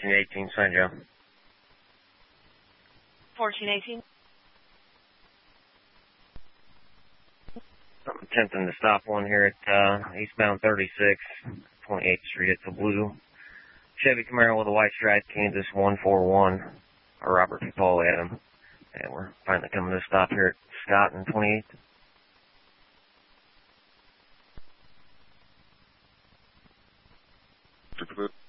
1418, San Joe. 1418. I'm attempting to stop one here at eastbound 36, 28th Street. It's a blue Chevy Camaro with a white stripe, Kansas 141, or Robert Paul Adam. And we're finally coming to a stop here at Scott and 28th. Super.